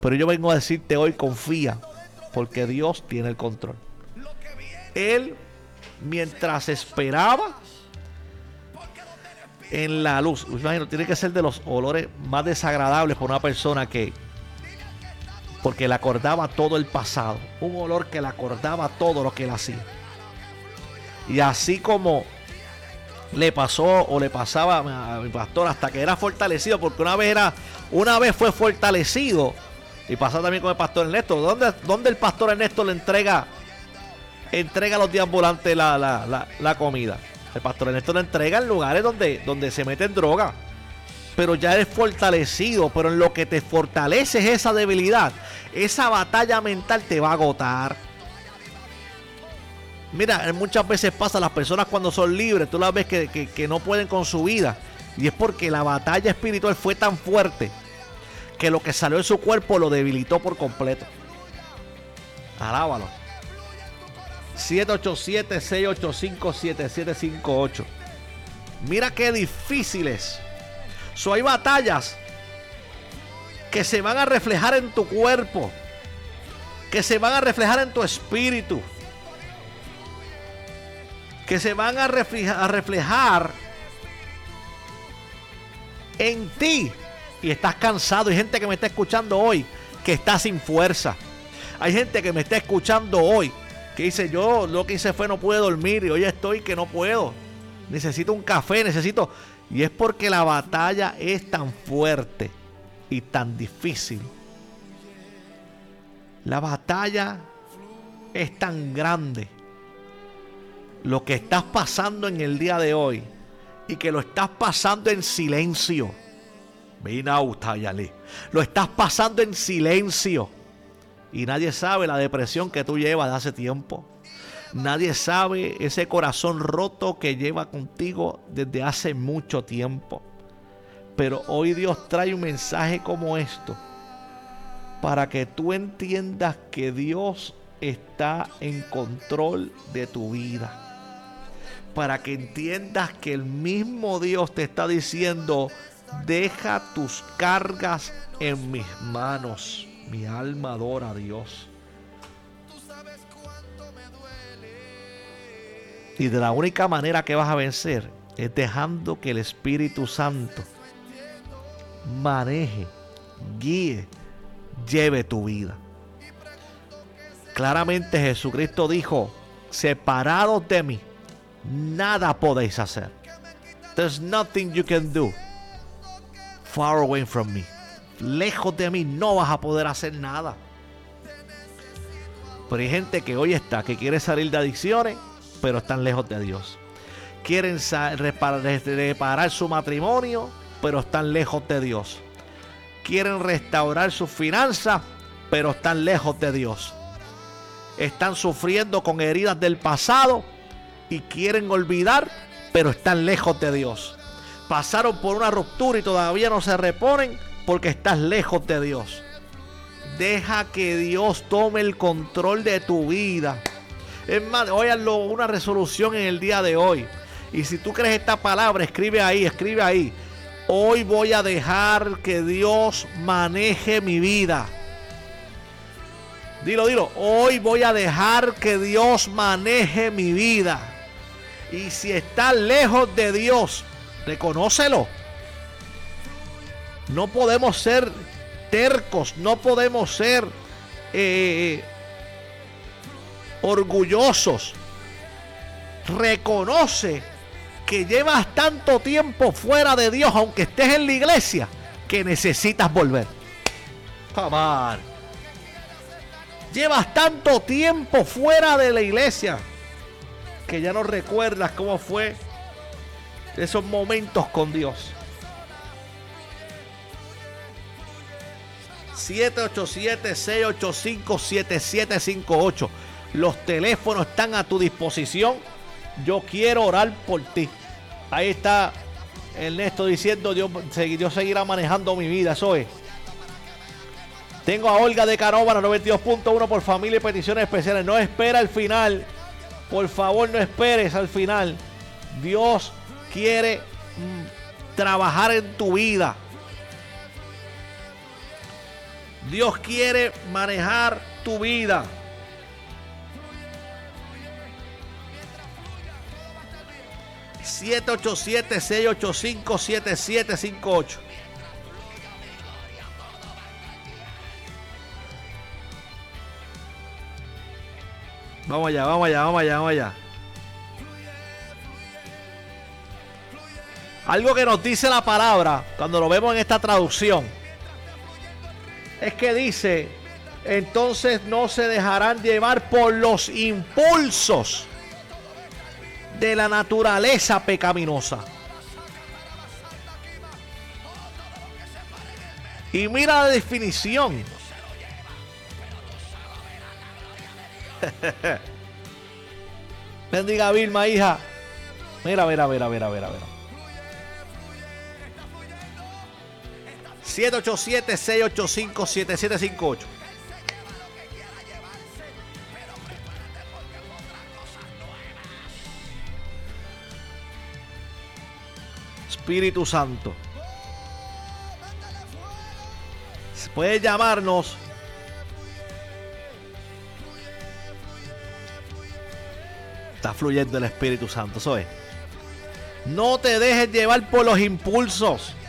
Pero yo vengo a decirte hoy, confía, porque Dios tiene el control. Él, mientras esperaba en la luz, imagino, tiene que ser de los olores más desagradables para una persona porque le acordaba todo el pasado, un olor que le acordaba todo lo que él hacía. Y así como le pasó o le pasaba a mi pastor hasta que era fortalecido, porque una vez fue fortalecido, y pasa también con el pastor Ernesto. ¿Dónde el pastor Ernesto le entrega a los deambulantes la comida? El pastor Ernesto le entrega en lugares donde se meten droga. Pero ya eres fortalecido. Pero en lo que te fortaleces esa debilidad, esa batalla mental te va a agotar. Mira, muchas veces pasa, las personas cuando son libres, tú las ves que no pueden con su vida. Y es porque la batalla espiritual fue tan fuerte que lo que salió de su cuerpo lo debilitó por completo. Alábalo. 787-685-7758. Mira qué difíciles. Hay batallas que se van a reflejar en tu cuerpo, que se van a reflejar en tu espíritu, que se van a reflejar en ti. Y estás cansado. Hay gente que me está escuchando hoy que está sin fuerza. Hay gente que me está escuchando hoy que dice: yo lo que hice fue no pude dormir y hoy estoy que no puedo. Necesito un café, Y es porque la batalla es tan fuerte y tan difícil. La batalla es tan grande. Lo que estás pasando en el día de hoy y que lo estás pasando en silencio. Lo estás pasando en silencio. Y nadie sabe la depresión que tú llevas de hace tiempo. Nadie sabe ese corazón roto que lleva contigo desde hace mucho tiempo. Pero hoy Dios trae un mensaje como esto para que tú entiendas que Dios está en control de tu vida. Para que entiendas que el mismo Dios te está diciendo: deja tus cargas en mis manos. Mi alma adora a Dios. Y de la única manera que vas a vencer es dejando que el Espíritu Santo maneje, guíe, lleve tu vida. Claramente Jesucristo dijo: separados de mí, nada podéis hacer. There's nothing you can do. Far away from me. Lejos de mí no vas a poder hacer nada. Pero hay gente que hoy que quiere salir de adicciones, pero están lejos de Dios. Quieren reparar su matrimonio, pero están lejos de Dios. Quieren restaurar sus finanzas, pero están lejos de Dios. Están sufriendo con heridas del pasado y quieren olvidar, pero están lejos de Dios. Pasaron por una ruptura y todavía no se reponen porque estás lejos de Dios. Deja que Dios tome el control de tu vida. Es más, óiganlo, una resolución en el día de hoy. Y si tú crees esta palabra, escribe ahí. Hoy voy a dejar que Dios maneje mi vida. Dilo. Hoy voy a dejar que Dios maneje mi vida. Y si estás lejos de Dios, reconócelo. No podemos ser tercos, no podemos ser orgullosos. Reconoce que llevas tanto tiempo fuera de Dios, aunque estés en la iglesia, que necesitas volver. Come on. Llevas tanto tiempo fuera de la iglesia que ya no recuerdas cómo fue esos momentos con Dios. 787-685-7758. Los teléfonos están a tu disposición. Yo quiero orar por ti. Ahí está Ernesto diciendo: Dios seguirá manejando mi vida. Eso es. Tengo a Olga de Canóvana 92.1 por familia y peticiones especiales. No espera al final. Por favor, no esperes al final. Dios quiere trabajar en tu vida. Dios quiere manejar tu vida. ...787-685-7758... Vamos allá, vamos allá, vamos allá, vamos allá. Algo que nos dice la palabra cuando lo vemos en esta traducción es que dice: entonces no se dejarán llevar por los impulsos de la naturaleza pecaminosa. Y mira la definición. Bendiga Vilma, hija. Mira. 787-685-7758. Espíritu Santo, puedes llamarnos Está fluyendo el Espíritu Santo, eso es. No te dejes llevar por los impulsos.